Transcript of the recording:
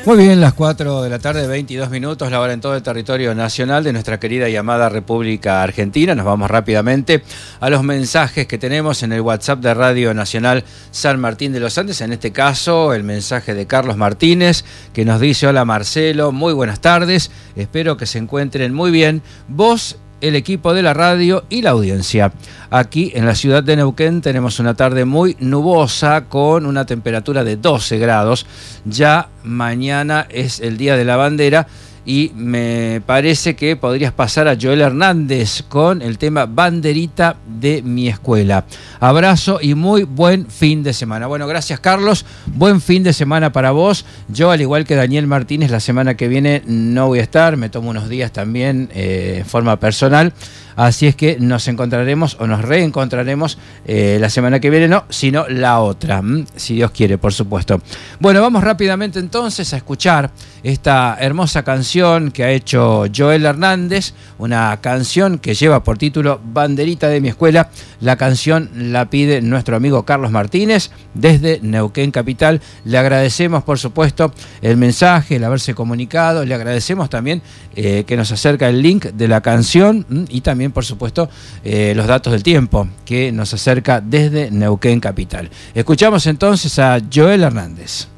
Muy bien, las 4 de la tarde, 22 minutos, la hora en todo el territorio nacional de nuestra querida y amada República Argentina. Nos vamos rápidamente a los mensajes que tenemos en el WhatsApp de Radio Nacional San Martín de los Andes. En este caso, el mensaje de Carlos Martínez, que nos dice: hola Marcelo, muy buenas tardes, espero que se encuentren muy bien. Vos, el equipo de la radio y la audiencia. Aquí en la ciudad de Neuquén tenemos una tarde muy nubosa con una temperatura de 12 grados. Ya mañana es el Día de la Bandera y me parece que podrías pasar a Joel Hernández con el tema Banderita de mi escuela. Abrazo y muy buen fin de semana. Bueno, gracias Carlos, buen fin de semana para vos. Yo, al igual que Daniel Martínez, la semana que viene no voy a estar, me tomo unos días también en forma personal. Así es que nos encontraremos o nos reencontraremos la semana que viene, no, sino la otra, si Dios quiere, por supuesto. Bueno, vamos rápidamente entonces a escuchar esta hermosa canción que ha hecho Joel Hernández, una canción que lleva por título Banderita de mi escuela. La canción la pide nuestro amigo Carlos Martínez desde Neuquén Capital. Le agradecemos, por supuesto, el mensaje, el haberse comunicado. Le agradecemos también que nos acerca el link de la canción y también, por supuesto, los datos del tiempo que nos acerca desde Neuquén Capital. Escuchamos entonces a Joel Hernández.